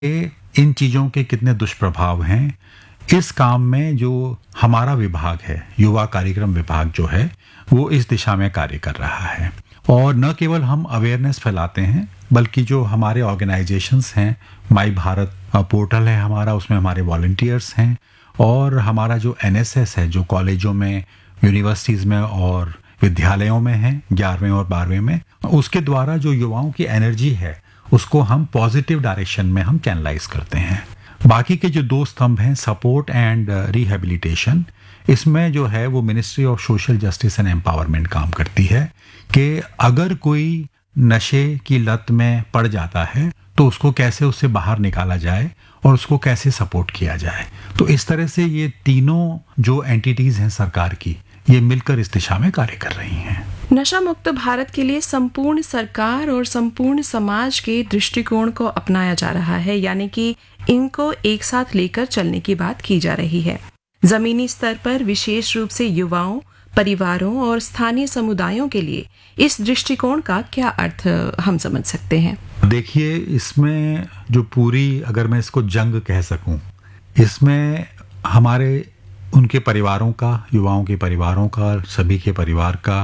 इन चीज़ों के कितने दुष्प्रभाव हैं। इस काम में जो हमारा विभाग है, युवा कार्यक्रम विभाग जो है, वो इस दिशा में कार्य कर रहा है। और न केवल हम अवेयरनेस फैलाते हैं, बल्कि जो हमारे ऑर्गेनाइजेशंस हैं, माई भारत पोर्टल है हमारा, उसमें हमारे वॉलंटियर्स हैं, और हमारा जो एनएसएस है, जो कॉलेजों में, यूनिवर्सिटीज़ में और विद्यालयों में है, 11वें और 12वें में, उसके द्वारा जो युवाओं की एनर्जी है उसको हम पॉजिटिव डायरेक्शन में हम चैनलाइज करते हैं। बाकी के जो दो स्तंभ हैं, सपोर्ट एंड रिहेबिलिटेशन, इसमें जो है वो ministry of social justice and empowerment काम करती है कि अगर कोई नशे की लत में पड़ जाता है तो उसको कैसे उससे बाहर निकाला जाए और उसको कैसे सपोर्ट किया जाए। तो इस तरह से ये तीनों जो एंटिटीज हैं सरकार की, ये मिलकर इस दिशा में कार्य कर रही हैं। नशा मुक्त भारत के लिए संपूर्ण सरकार और संपूर्ण समाज के दृष्टिकोण को अपनाया जा रहा है, यानी कि इनको एक साथ लेकर चलने की बात की जा रही है। जमीनी स्तर पर विशेष रूप से युवाओं, परिवारों और स्थानीय समुदायों के लिए इस दृष्टिकोण का क्या अर्थ हम समझ सकते हैं? देखिए, इसमें जो पूरी, अगर मैं इसको जंग कह सकूं, इसमें हमारे उनके परिवारों का, युवाओं के परिवारों का, सभी के परिवार का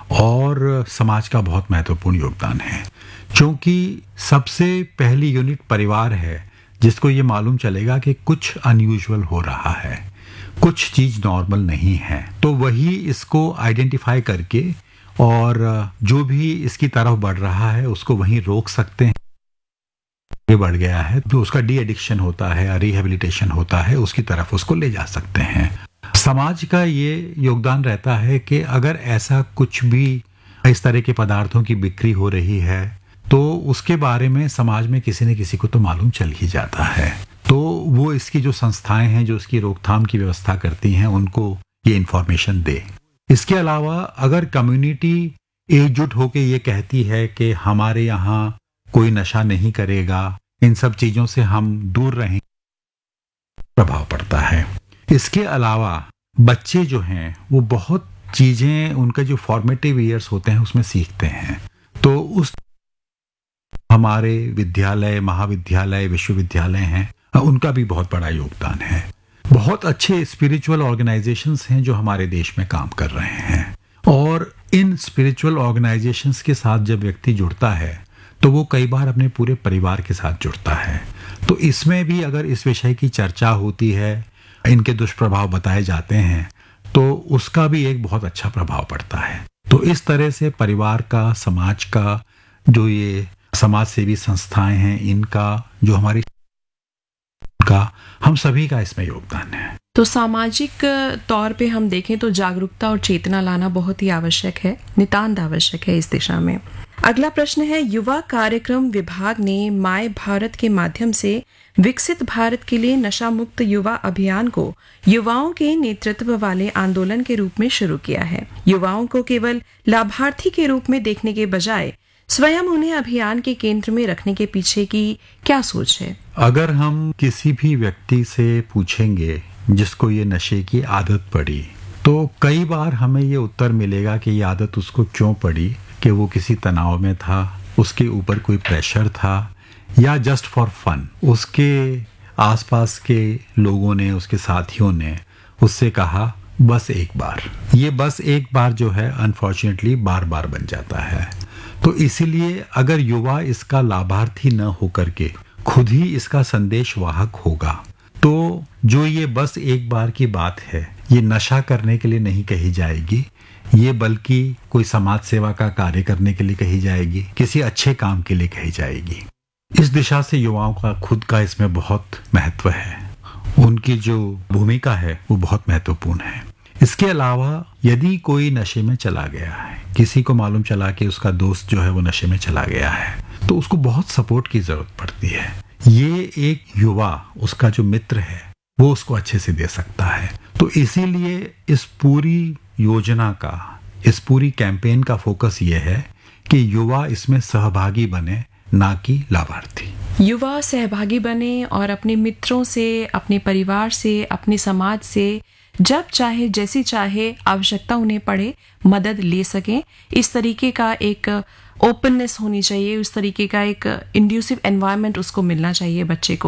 और समाज का बहुत महत्वपूर्ण योगदान है। क्योंकि सबसे पहली यूनिट परिवार है, जिसको ये मालूम चलेगा कि कुछ अनयूजुअल हो रहा है, कुछ चीज़ नॉर्मल नहीं है, तो वही इसको आइडेंटिफाई करके और जो भी इसकी तरफ बढ़ रहा है उसको वहीं रोक सकते हैं। ये बढ़ गया है तो उसका डी एडिक्शन होता है, रिहेबिलिटेशन होता है, उसकी तरफ उसको ले जा सकते हैं। समाज का ये योगदान रहता है कि अगर ऐसा कुछ भी इस तरह के पदार्थों की बिक्री हो रही है तो उसके बारे में समाज में किसी न किसी को तो मालूम चल ही जाता है, तो वो इसकी जो संस्थाएं हैं जो इसकी रोकथाम की व्यवस्था करती हैं उनको ये इन्फॉर्मेशन दे। इसके अलावा अगर कम्युनिटी एकजुट होकर ये कहती है कि हमारे यहाँ कोई नशा नहीं करेगा, इन सब चीज़ों से हम दूर रहें, प्रभाव पड़ता है। इसके अलावा बच्चे जो हैं वो बहुत चीज़ें, उनका जो फॉर्मेटिव ईयर्स होते हैं उसमें सीखते हैं, तो उस हमारे विद्यालय, महाविद्यालय, विश्वविद्यालय हैं, उनका भी बहुत बड़ा योगदान है। बहुत अच्छे स्पिरिचुअल ऑर्गेनाइजेशंस हैं जो हमारे देश में काम कर रहे हैं, और इन स्पिरिचुअल ऑर्गेनाइजेशंस के साथ जब व्यक्ति जुड़ता है तो वो कई बार अपने पूरे परिवार के साथ जुड़ता है। तो इसमें भी अगर इस विषय की चर्चा होती है, इनके दुष्प्रभाव बताए जाते हैं, तो उसका भी एक बहुत अच्छा प्रभाव पड़ता है। तो इस तरह से परिवार का, समाज का, जो ये समाज सेवी संस्थाएं हैं, इनका, जो हमारी का, हम सभी का इसमें योगदान है। तो सामाजिक तौर पे हम देखें तो जागरूकता और चेतना लाना बहुत ही आवश्यक है, नितांत आवश्यक है इस दिशा में। अगला प्रश्न है, युवा कार्यक्रम विभाग ने माय भारत के माध्यम से विकसित भारत के लिए नशा मुक्त युवा अभियान को युवाओं के नेतृत्व वाले आंदोलन के रूप में शुरू किया है। युवाओं को केवल लाभार्थी के रूप में देखने के बजाय स्वयं उन्हें अभियान के केंद्र में रखने के पीछे की क्या सोच है? अगर हम किसी भी व्यक्ति से पूछेंगे जिसको ये नशे की आदत पड़ी, तो कई बार हमें ये उत्तर मिलेगा कि ये आदत उसको क्यों पड़ी, कि वो किसी तनाव में था, उसके ऊपर कोई प्रेशर था, या जस्ट फॉर फन उसके आसपास के लोगों ने, उसके साथियों ने उससे कहा बस एक बार। ये बस एक बार जो है अनफॉर्चुनेटली बार बार बन जाता है। तो इसीलिए अगर युवा इसका लाभार्थी न होकर के खुद ही इसका संदेश वाहक होगा, तो जो ये बस एक बार की बात है, ये नशा करने के लिए नहीं कही जाएगी, ये बल्कि कोई समाज सेवा का कार्य करने के लिए कही जाएगी, किसी अच्छे काम के लिए कही जाएगी। इस दिशा से युवाओं का खुद का इसमें बहुत महत्व है, उनकी जो भूमिका है वो बहुत महत्वपूर्ण है। इसके अलावा यदि कोई नशे में चला गया है, किसी को मालूम चला कि उसका दोस्त जो है वो नशे में चला गया है, तो उसको बहुत सपोर्ट की जरूरत पड़ती है। ये एक युवा, उसका जो मित्र है, वो उसको अच्छे से दे सकता है। तो इसीलिए इस पूरी योजना का, इस पूरी कैंपेन का फोकस ये है कि युवा इसमें सहभागी बने, ना कि लाभार्थी। युवा सहभागी बने और अपने मित्रों से, अपने परिवार से, अपने समाज से जब चाहे, जैसी चाहे आवश्यकता उन्हें पड़े, मदद ले सकें, इस तरीके का एक ओपननेस होनी चाहिए, उस तरीके का एक इंड्यूसिव एनवायरनमेंट उसको मिलना चाहिए बच्चे को।